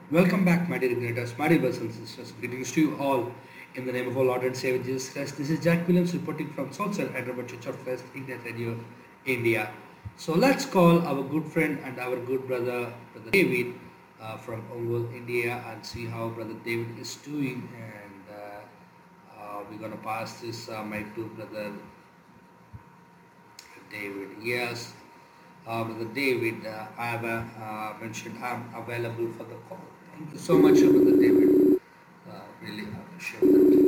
Welcome back, my dear creators, my dear brothers and sisters. Greetings to you all in the name of our Lord and Savior Jesus Christ. This is Jack Williams reporting from Southside Hyderabad Church of Christ, Internet Radio, India. So let's call our good friend and our good Brother David from Ongole, India, and see how Brother David is doing. And we're gonna pass this mic to Brother David. Yes, Brother David, I have mentioned I'm available for the call. Thank you so much, Brother David. Really appreciate that.